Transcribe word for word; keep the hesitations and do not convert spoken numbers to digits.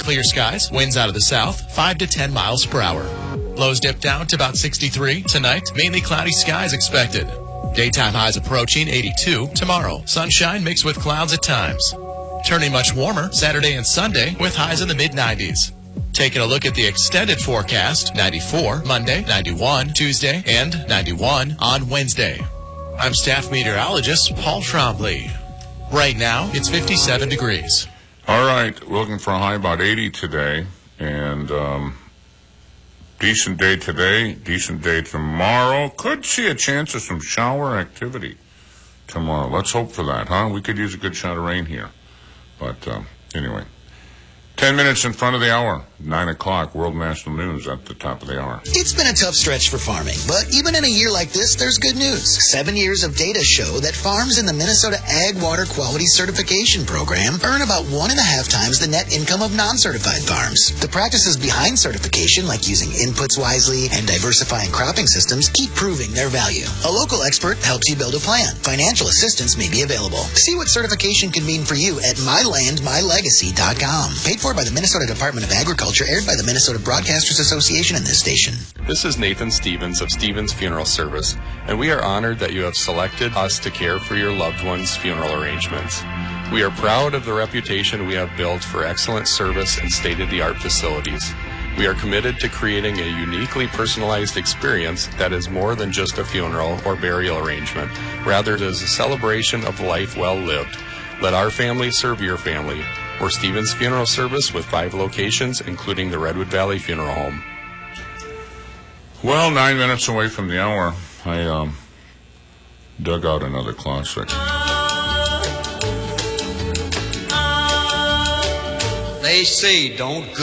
Clear skies, winds out of the south, five to ten miles per hour. Lows dip down to about sixty-three. Tonight, mainly cloudy skies expected. Daytime highs approaching eighty-two. Tomorrow, sunshine mixed with clouds at times. Turning much warmer Saturday and Sunday with highs in the mid nineties. Taking a look at the extended forecast, ninety-four Monday, ninety-one Tuesday, and ninety-one on Wednesday. I'm staff meteorologist Paul Trombley. Right now, it's fifty-seven degrees. All right, we're looking for a high about eighty today, and um, decent day today, decent day tomorrow. Could see a chance of some shower activity tomorrow. Let's hope for that, huh? We could use a good shot of rain here. But um, anyway, ten minutes in front of the hour, nine o'clock, World National News at the top of the hour. It's been a tough stretch for farming, but even in a year like this, there's good news. Seven years of data show that farms in the Minnesota Ag Water Quality Certification Program earn about one and a half times the net income of non-certified farms. The practices behind certification, like using inputs wisely and diversifying cropping systems, keep proving their value. A local expert helps you build a plan. Financial assistance may be available. See what certification can mean for you at my land my legacy dot com. Paid for by the Minnesota Department of Agriculture, aired by the Minnesota Broadcasters Association and this station. This is Nathan Stevens of Stevens Funeral Service, and we are honored that you have selected us to care for your loved one's funeral arrangements. We are proud of the reputation we have built for excellent service and state-of-the-art facilities. We are committed to creating a uniquely personalized experience that is more than just a funeral or burial arrangement. Rather, it is a celebration of life well lived. Let our family serve your family. We're Stevens Funeral Service with five locations, including the Redwood Valley Funeral Home. Well, nine minutes away from the hour, I um, dug out another classic. They say don't